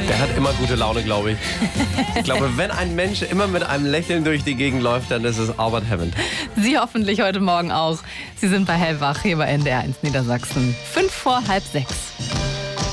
Der hat immer gute Laune, glaube ich. Ich glaube, wenn ein Mensch immer mit einem Lächeln durch die Gegend läuft, dann ist es Albert Hammond. Sie hoffentlich heute Morgen auch. Sie sind bei Hellwach hier bei NDR 1 Niedersachsen. 5 vor halb 6.